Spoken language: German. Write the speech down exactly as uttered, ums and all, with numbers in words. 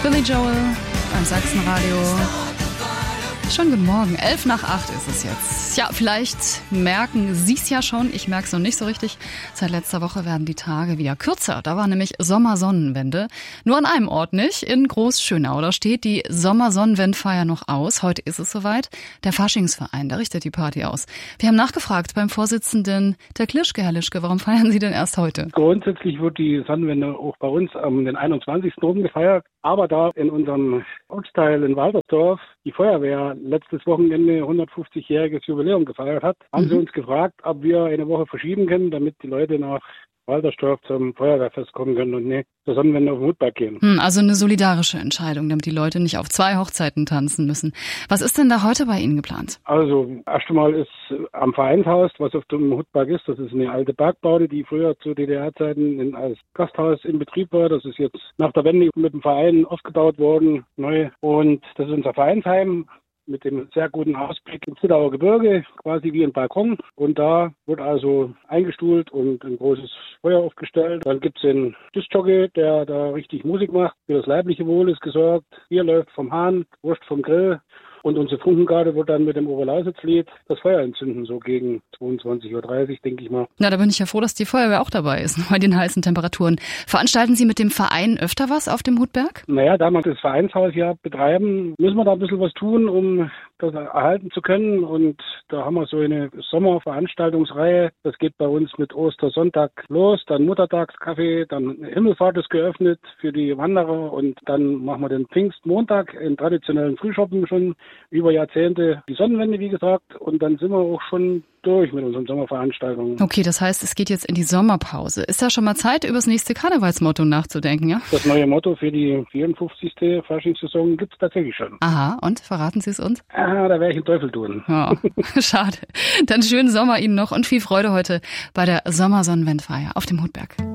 Billy Joel beim Sachsenradio. Schönen guten Morgen, elf nach acht ist es jetzt. Ja, vielleicht merken Sie es ja schon, ich merke es noch nicht so richtig. Seit letzter Woche werden die Tage wieder kürzer. Da war nämlich Sommersonnenwende. Nur an einem Ort nicht, in Großschönau. Da steht die Sommersonnenwendfeier noch aus. Heute ist es soweit. Der Faschingsverein, der richtet die Party aus. Wir haben nachgefragt beim Vorsitzenden der Klischke, Herr Lischke, warum feiern Sie denn erst heute? Grundsätzlich wird die Sonnenwende auch bei uns am den einundzwanzigsten rum gefeiert. Aber da in unserem Ortsteil in Waltersdorf die Feuerwehr letztes Wochenende hundertfünfzigjähriges Jubiläum gefeiert hat, haben mhm. sie uns gefragt, ob wir eine Woche verschieben können, damit die Leute nach Waltersdorf zum Feuerwehrfest kommen können und nicht zur Sonnenwende auf den Hutberg gehen. Hm, also eine solidarische Entscheidung, damit die Leute nicht auf zwei Hochzeiten tanzen müssen. Was ist denn da heute bei Ihnen geplant? Also erst einmal ist am Vereinshaus, was auf dem Hutberg ist, das ist eine alte Bergbaude, die früher zu D D R-Zeiten als Gasthaus in Betrieb war. Das ist jetzt nach der Wende mit dem Verein aufgebaut worden, neu. Und das ist unser Vereinsheim mit dem sehr guten Ausblick ins Zittauer Gebirge, quasi wie ein Balkon. Und da wird also eingestuhlt und ein großes Feuer aufgestellt. Dann gibt es den Discjockey, der da richtig Musik macht. Für das leibliche Wohl ist gesorgt. Bier läuft vom Hahn, Wurst vom Grill. Und unsere Funkengarde wird dann mit dem Oberlausitz-Lied das Feuer entzünden, so gegen zweiundzwanzig Uhr dreißig, denke ich mal. Na, da bin ich ja froh, dass die Feuerwehr auch dabei ist, bei den heißen Temperaturen. Veranstalten Sie mit dem Verein öfter was auf dem Hutberg? Naja, da wir das Vereinshaus ja betreiben, müssen wir da ein bisschen was tun, um das erhalten zu können. Und da haben wir so eine Sommerveranstaltungsreihe. Das geht bei uns mit Ostersonntag los, dann Muttertagskaffee, dann Himmelfahrt ist geöffnet für die Wanderer und dann machen wir den Pfingstmontag im traditionellen Frühschoppen schon über Jahrzehnte die Sonnenwende, wie gesagt, und dann sind wir auch schon durch mit unseren Sommerveranstaltungen. Okay, das heißt, es geht jetzt in die Sommerpause. Ist da schon mal Zeit, über das nächste Karnevalsmotto nachzudenken, ja? Das neue Motto für die vierundfünfzigste Faschingssaison gibt es tatsächlich schon. Aha, und? Verraten Sie es uns? Ah, da werde ich den Teufel tun. Oh, schade. Dann schönen Sommer Ihnen noch und viel Freude heute bei der Sommersonnenwendfeier auf dem Hutberg.